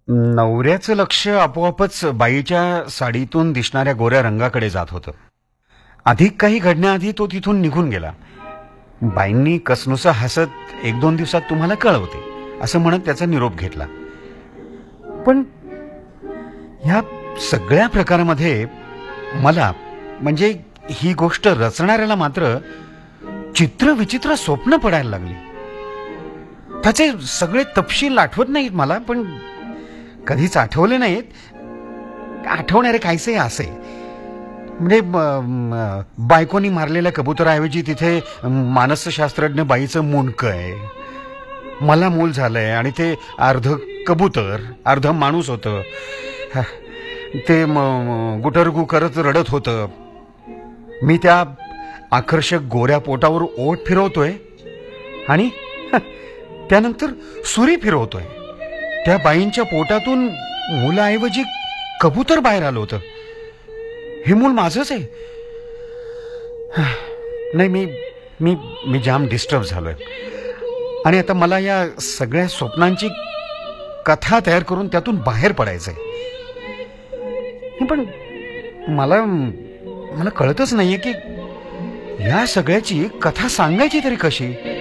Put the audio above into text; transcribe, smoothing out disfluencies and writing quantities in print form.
नवऱ्याचं लक्ष आपोआपच बाईच्या साडीतून दिसणाऱ्या गोऱ्या रंगाकडे जात होतं. अधिक काही घडण्याआधी तो तिथून निघून गेला. बाईंनी कसनुसा हसत 1-2 दिवसात तुम्हाला कळवते असं म्हणत त्याचा निरोप घेतला. पण ह्या सगळ्या प्रकारामध्ये मला म्हणजे ही गोष्ट रचणाऱ्याला मात्र चित्र विचित्र स्वप्न पडायला लागली. त्याचे सगळे तपशील आठवत नाहीत मला, पण कधीच आठवले नाहीत. आठवणारे कायसे असे म्हणजे बायकोनी मारलेल्या कबुतराऐवजी तिथे मानसशास्त्रज्ञ बाईचं मुंडकं आहे. मला मूल झालंय आणि ते अर्ध कबूतर अर्ध माणूस होतं. ते गुटरगू करत रडत होतं. मी त्या आकर्षक गोऱ्या पोटावर ओठ फिरवतोय आणि त्यानंतर सुरी फिरवतोय. त्या बाईंच्या पोटातून मुलाऐवजी कबूतर बाहेर आलं होतं. हे मूल माझंच आहे. नाही, मी मी मी जाम डिस्टर्ब झालोय आणि आता मला या सगळ्या स्वप्नांची कथा तयार करून त्यातून बाहेर पडायचंय. पण मला मला कळतच नाहीये की या सगळ्याची कथा सांगायची तरी कशी.